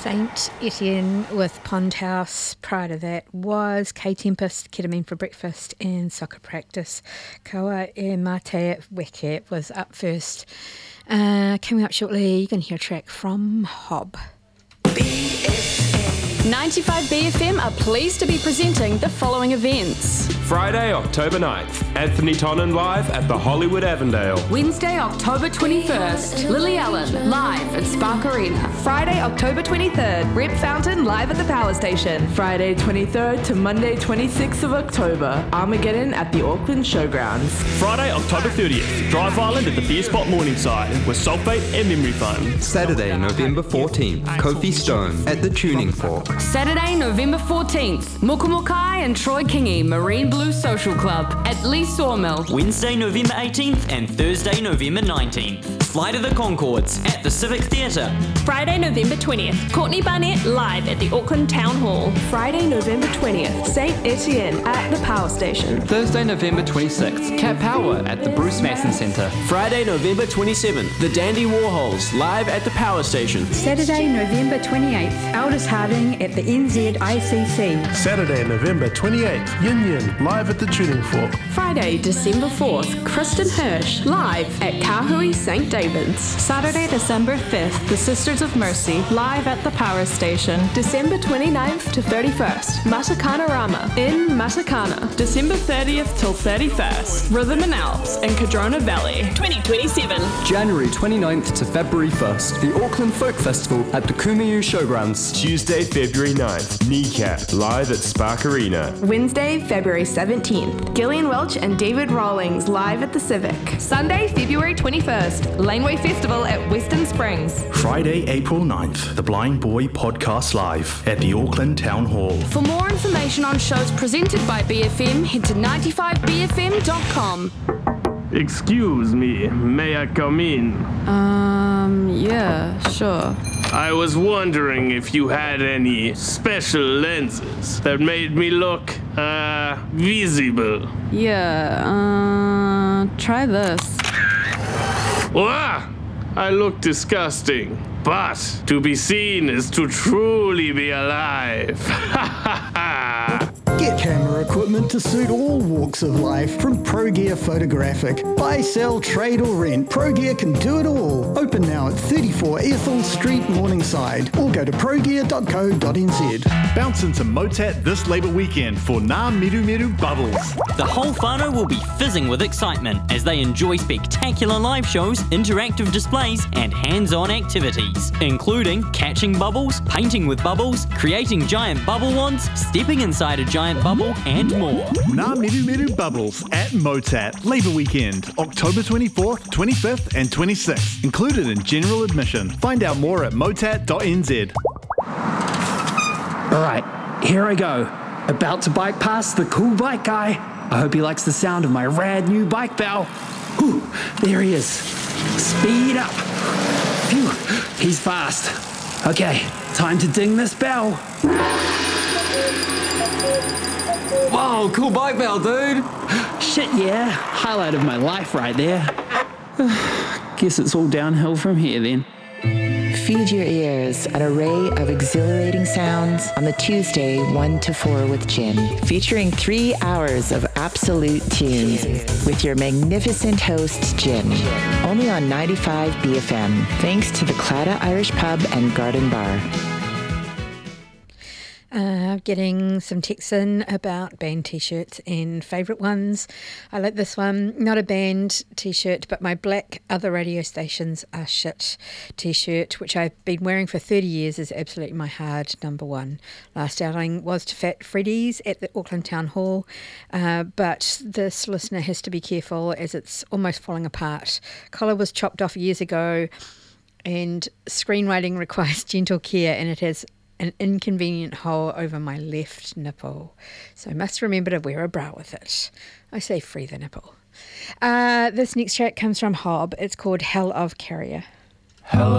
Saint Etienne with Pond House. Prior to that was K-Tempest, Ketamine for Breakfast and Soccer Practice. Kaua e Mate Weke was up first. Coming up shortly, you're going to hear a track from Hob. 95 BFM are pleased to be presenting the following events. Friday, October 9th, Anthony Tonnen live at the Hollywood Avondale. Wednesday, October 21st, Lily Allen live at Spark Arena. Friday, October 23rd, Rep Fountain live at the Power Station. Friday 23rd to Monday 26th of October, Armageddon at the Auckland Showgrounds. Friday, October 30th, Drive Island at the Beer Spot Morningside with Sulphate and Memory Foam. Saturday, November 14th, Kofi Stone at the Tuning Fork. Saturday, November 14th, Mukumukai and Troy Kingi Marine Blue Social Club at Lee Sawmill. Wednesday, November 18th and Thursday, November 19th. Flight of the Conchords at the Civic Theatre. Friday, November 20th, Courtney Barnett live at the Auckland Town Hall. Friday, November 20th, Saint Etienne at the Power Station. Thursday, November 26th, Cat Power at the Bruce Mason Centre. Friday, November 27th, the Dandy Warhols live at the Power Station. Saturday, November 28th, Aldous Harding at the NZICC. Saturday, November 28th, Yin Yin live at the Tuning Fork. Friday, December 4th, Kristen Hirsch live at Kahui St. David's. Saturday, December 5th, the Sisters of Mercy live at the Power Station. December 29th to 31st, Matakana Rama in Matakana. December 30th till 31st, Rhythm and Alps in Cadrona Valley. 2027. January 29th to February 1st, the Auckland Folk Festival at the Kumiu Showgrounds. Tuesday, February 9th, Kneecap live at Spark Arena. Wednesday, February 17th, Gillian Welch and David Rawlings live at the Civic. Sunday, February 21st, Laneway Festival at Western Springs. Friday, April 9th, the Blind Boy Podcast Live at the Auckland Town Hall. For more information on shows presented by BFM, head to 95bfm.com. Excuse me, may I come in? Yeah, sure. I was wondering if you had any special lenses that made me look, visible. Yeah, try this. Wah! I look disgusting, but to be seen is to truly be alive. Get camera equipment to suit all walks of life from ProGear Photographic. Buy, sell, trade or rent, ProGear can do it all. Open now at 34 Ethel Street, Morningside, or go to progear.co.nz. Bounce into Motat this Labour weekend for Ngā Miru Miru Bubbles. The whole whānau will be fizzing with excitement as they enjoy spectacular live shows, interactive displays and hands-on activities, including catching bubbles, painting with bubbles, creating giant bubble wands, stepping inside a giant bubble and more. Ngā Miru Miru Bubbles at Motat Labour weekend, October 24th, 25th and 26th, included in general admission. Find out more at motat.nz. Alright, here I go. About to bike past the cool bike guy. I hope he likes the sound of my rad new bike bell. Whew, there he is. Speed up. Phew, he's fast. Okay, time to ding this bell. Whoa, cool bike bell, dude. Shit, yeah. Highlight of my life right there. Guess it's all downhill from here then. Feed your ears an array of exhilarating sounds on the Tuesday 1 to 4 with Jen, featuring 3 hours of absolute tunes with your magnificent host, Jen. Only on 95 BFM, thanks to the Claddagh Irish Pub and Garden Bar. Getting some texts in about band t-shirts and favourite ones. I like this one, not a band t-shirt, but my black other radio stations are shit t-shirt, which I've been wearing for 30 years, is absolutely my hard number one. Last outing was to Fat Freddy's at the Auckland Town Hall, but this listener has to be careful as it's almost falling apart. Collar was chopped off years ago and screenwriting requires gentle care, and it has an inconvenient hole over my left nipple. So I must remember to wear a bra with it. I say free the nipple. This next track comes from Hob. It's called Hell of Carrier. Hell